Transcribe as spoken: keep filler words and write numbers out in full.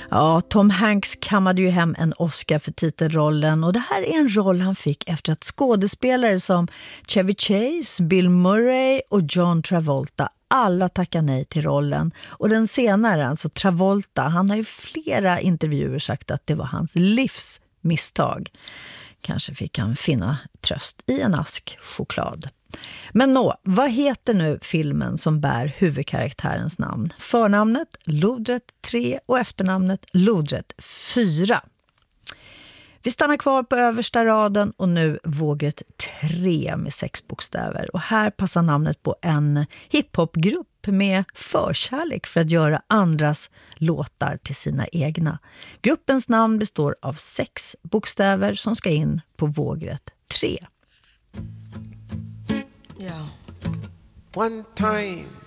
Ja, Tom Hanks kammade ju hem en Oscar för titelrollen och det här är en roll han fick efter att skådespelare som Chevy Chase, Bill Murray och John Travolta alla tackar nej till rollen. Och den senare, alltså Travolta, han har i flera intervjuer sagt att det var hans livs misstag. Kanske fick han finna tröst i en ask choklad. Men nå, vad heter nu filmen som bär huvudkaraktärens namn? Förnamnet Lodret tre och efternamnet Lodret fyra. Vi stannar kvar på översta raden och nu vågret tre med sex bokstäver. Och här passar namnet på en hiphopgrupp med förkärlek för att göra andras låtar till sina egna. Gruppens namn består av sex bokstäver som ska in på vågret tre. Yeah. One time